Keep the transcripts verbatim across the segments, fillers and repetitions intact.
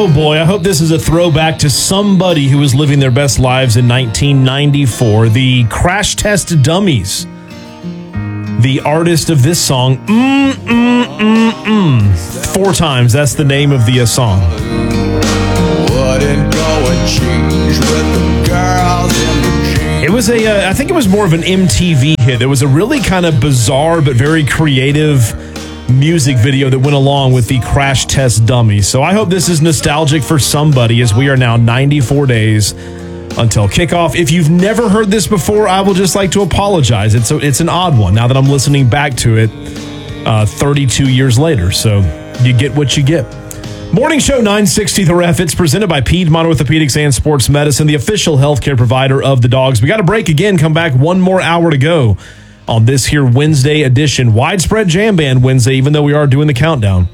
Oh boy, I hope this is a throwback to somebody who was living their best lives in nineteen ninety-four. The Crash Test Dummies. The artist of this song, mm, mm, mm, mm. Four times, that's the name of the uh, song. Wouldn't go and change with the girls in the jeans. It was a, uh, I think it was more of an M T V hit. It was a really kind of bizarre but very creative music video that went along with the Crash Test Dummies. So I hope this is nostalgic for somebody, as we are now ninety-four days until kickoff. If you've never heard this before, I will just like to apologize. It's a, it's an odd one now that I'm listening back to it uh, thirty-two years later. So you get what you get. Morning Show nine sixty The Ref. It's presented by Piedmont Orthopedics and Sports Medicine, the official healthcare provider of the Dogs. We got a break again. Come back, one more hour to go on this here Wednesday edition. Widespread Jam Band Wednesday, even though we are doing the countdown.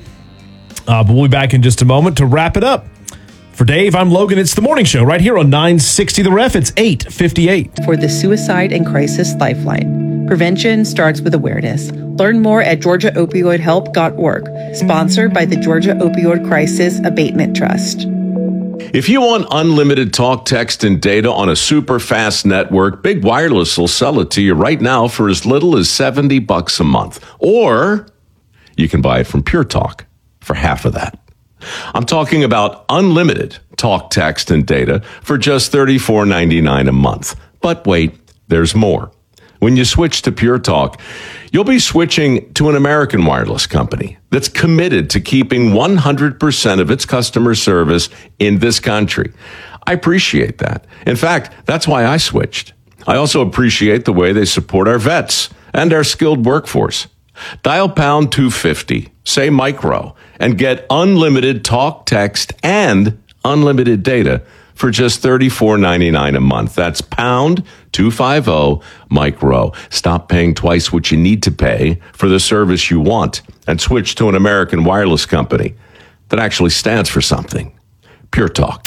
Uh, but we'll be back in just a moment to wrap it up. For Dave, I'm Logan. It's the Morning Show right here on nine sixty The Ref. It's eight fifty-eight. For the Suicide and Crisis Lifeline. Prevention starts with awareness. Learn more at georgia opioid help dot org. Sponsored by the Georgia Opioid Crisis Abatement Trust. If you want unlimited talk, text, and data on a super fast network, Big Wireless will sell it to you right now for as little as seventy bucks a month. Or you can buy it from Pure Talk for half of that. I'm talking about unlimited talk, text, and data for just thirty-four ninety-nine a month. But wait, there's more. When you switch to Pure Talk, you'll be switching to an American wireless company that's committed to keeping one hundred percent of its customer service in this country. I appreciate that. In fact, that's why I switched. I also appreciate the way they support our vets and our skilled workforce. Dial pound two fifty, say micro, and get unlimited talk, text, and unlimited data for just thirty-four ninety-nine a month. That's pound two fifty micro. Stop paying twice what you need to pay for the service you want and switch to an American wireless company that actually stands for something. Pure Talk.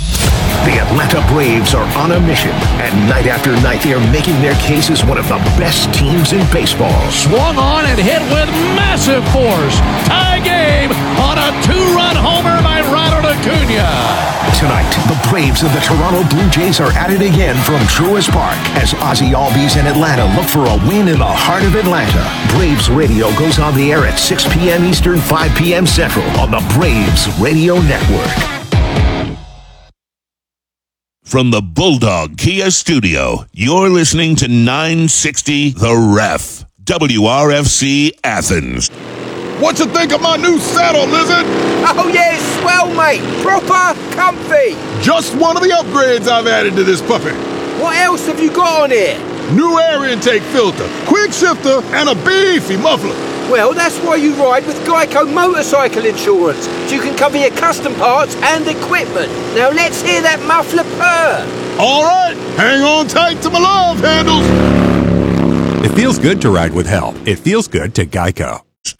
The Atlanta Braves are on a mission, and night after night they are making their case as one of the best teams in baseball. Swung on and hit with massive force. Tie game on a two-run homer by Ronald Acuna. Tonight, the Braves and the Toronto Blue Jays are at it again from Truist Park as Ozzie Albies and Atlanta look for a win in the heart of Atlanta. Braves Radio goes on the air at six p.m. Eastern, five p.m. Central on the Braves Radio Network. From the Bulldog Kia Studio, you're listening to nine sixty The Ref, W R F C Athens. What you think of my new saddle, Lizard? Oh yeah, it's swell, mate. Proper comfy. Just one of the upgrades I've added to this puppy. What else have you got on here? New air intake filter, quick shifter, and a beefy muffler. Well, that's why you ride with Geico Motorcycle Insurance, so you can cover your custom parts and equipment. Now let's hear that muffler purr. All right, hang on tight to my love handles. It feels good to ride with help. It feels good to Geico.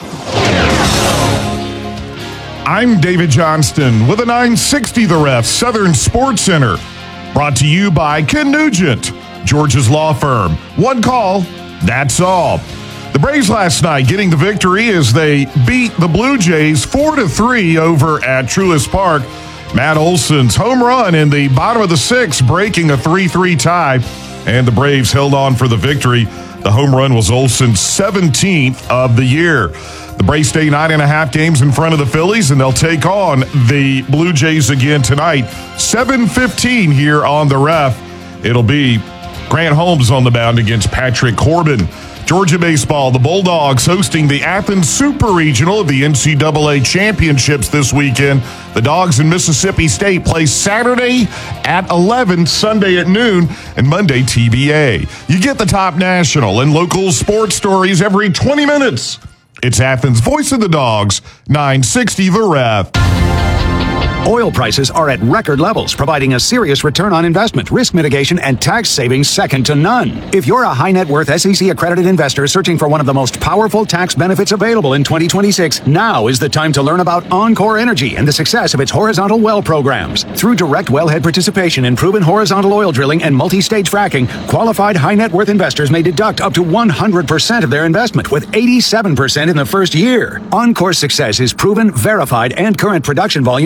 I'm David Johnston with a nine sixty The Ref Southern Sports Center. Brought to you by Ken Nugent, Georgia's law firm. One call, that's all. The Braves last night getting the victory as they beat the Blue Jays four to three over at Truist Park. Matt Olson's home run in the bottom of the sixth, breaking a three three tie, and the Braves held on for the victory. The home run was Olson's seventeenth of the year. The Braves stay nine and a half games in front of the Phillies, and they'll take on the Blue Jays again tonight. seven fifteen here on the Ref. It'll be Grant Holmes on the mound against Patrick Corbin. Georgia baseball, the Bulldogs hosting the Athens Super Regional of the N C double A Championships this weekend. The Dogs and Mississippi State play Saturday at eleven, Sunday at noon, and Monday T B A. You get the top national and local sports stories every twenty minutes. It's Athens' Voice of the Dogs, nine sixty The Ref. Oil prices are at record levels, providing a serious return on investment, risk mitigation, and tax savings second to none. If you're a high net worth S E C accredited investor searching for one of the most powerful tax benefits available in twenty twenty-six, now is the time to learn about Encore Energy and the success of its horizontal well programs. Through direct wellhead participation in proven horizontal oil drilling and multi-stage fracking, qualified high net worth investors may deduct up to one hundred percent of their investment, with eighty-seven percent in the first year. Encore's success is proven, verified, and current production volumes are exceeding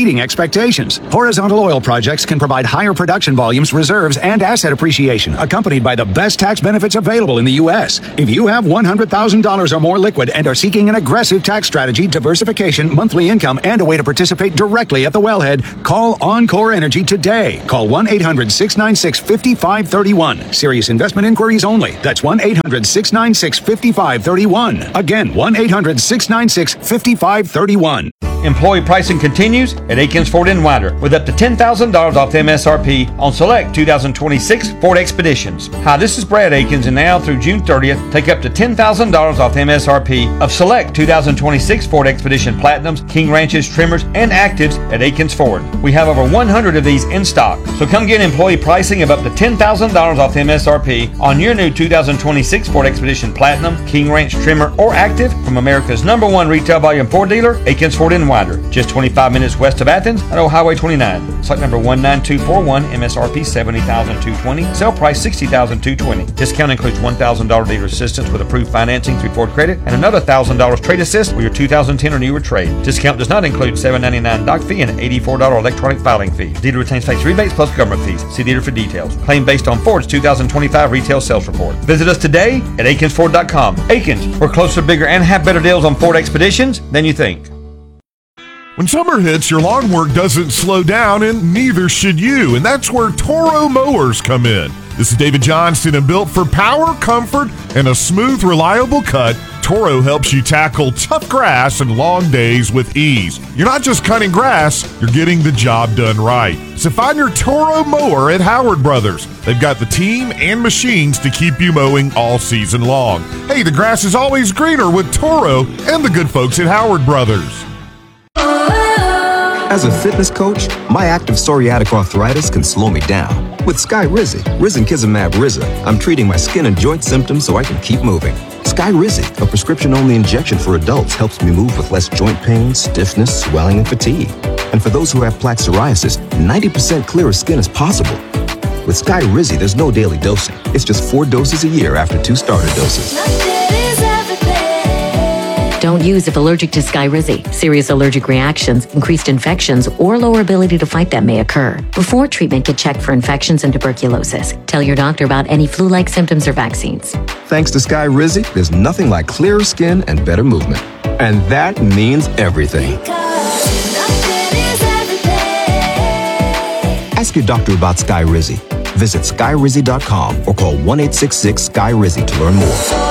exceeding expectations. Horizontal oil projects can provide higher production volumes, reserves, and asset appreciation, accompanied by the best tax benefits available in the U S. If you have one hundred thousand dollars or more liquid and are seeking an aggressive tax strategy, diversification, monthly income, and a way to participate directly at the wellhead, call Encore Energy today. Call one eight hundred six nine six five five three one. Serious investment inquiries only. That's one eight hundred six nine six five five three one. Again, one eight hundred six nine six five five three one. Employee pricing continues at Aikens Ford in Winder with up to ten thousand dollars off M S R P on select two thousand twenty-six Ford Expeditions. Hi, this is Brad Aikens, and now through June thirtieth, take up to ten thousand dollars off M S R P of select two thousand twenty-six Ford Expedition Platinums, King Ranches, Trimmers, and Actives at Aikens Ford. We have over one hundred of these in stock, so come get employee pricing of up to ten thousand dollars off M S R P on your new two thousand twenty-six Ford Expedition Platinum, King Ranch, Trimmer, or Active from America's number one retail volume Ford dealer, Aikens Ford in Winder, just twenty-five minutes west of Athens on Old Highway twenty-nine. Select number one nine two four one, M S R P seventy thousand two hundred twenty, sale price sixty thousand two hundred twenty. Discount includes one thousand dollars dealer assistance with approved financing through Ford Credit and another one thousand dollars trade assist with your two thousand ten or newer trade. Discount does not include seven ninety-nine doc fee and eighty-four dollars electronic filing fee. Dealer retains tax rebates plus government fees. See dealer for details. Claim based on Ford's two thousand twenty-five retail sales report. Visit us today at Aikens Ford dot com. Aikens, we're closer, bigger, and have better deals on Ford Expeditions than you think. When summer hits, your lawn work doesn't slow down, and neither should you. And that's where Toro mowers come in. This is David Johnston, and built for power, comfort, and a smooth, reliable cut, Toro helps you tackle tough grass and long days with ease. You're not just cutting grass, you're getting the job done right. So find your Toro mower at Howard Brothers. They've got the team and machines to keep you mowing all season long. Hey, the grass is always greener with Toro and the good folks at Howard Brothers. As a fitness coach, my active psoriatic arthritis can slow me down. With Skyrizi, Risankizumab Riza, I'm treating my skin and joint symptoms so I can keep moving. Skyrizi, a prescription-only injection for adults, helps me move with less joint pain, stiffness, swelling, and fatigue. And for those who have plaque psoriasis, ninety percent clearer skin is possible. With Skyrizi, there's no daily dosing. It's just four doses a year after two starter doses. Don't use if allergic to Skyrizi. Serious allergic reactions, increased infections, or lower ability to fight them may occur. Before treatment, get checked for infections and tuberculosis. Tell your doctor about any flu-like symptoms or vaccines. Thanks to Skyrizi, there's nothing like clearer skin and better movement. And that means everything. Ask your doctor about Skyrizi. Visit Skyrizi dot com or call one eight six six Skyrizi to learn more.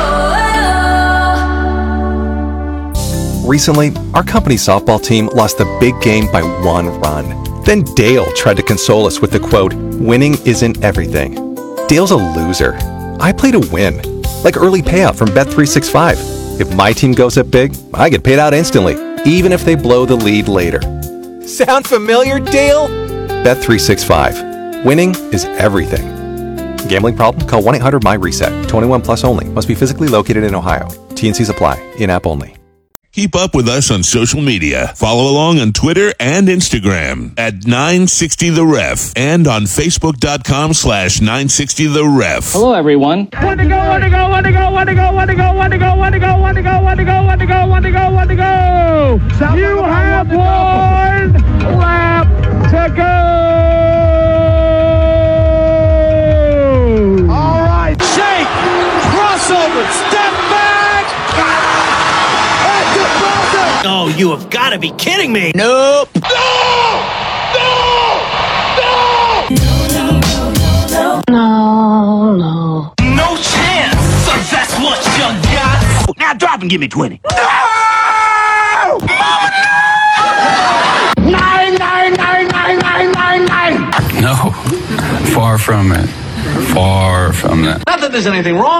Recently, our company softball team lost the big game by one run. Then Dale tried to console us with the quote, "Winning isn't everything." Dale's a loser. I play to win. Like early payout from Bet three sixty-five. If my team goes up big, I get paid out instantly, even if they blow the lead later. Sound familiar, Dale? Bet three sixty-five. Winning is everything. Gambling problem? Call one eight hundred my reset. twenty-one plus only. Must be physically located in Ohio. T N Cs apply. In-app only. Keep up with us on social media. Follow along on Twitter and Instagram at nine sixty the ref and on Facebook.com slash 960theref. Hello, everyone. One to go, one to go, one to go, one to go, one to go, one to go, one to go, one to go, one to go, one to go, one to go, one to go. You have one lap to go. All right. Shake, crossover, step back. Oh, you have got to be kidding me. Nope. No! No! No! No, no. No chance. So that's what you got. Now drop and give me twenty. No! Mama, no! Nine, nine, nine, nine, nine, nine, nine. No, far from it. Far from that. Not that there's anything wrong